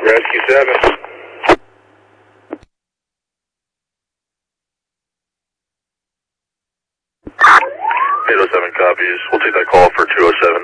Rescue 7. 807 copies. We'll take that call for 207.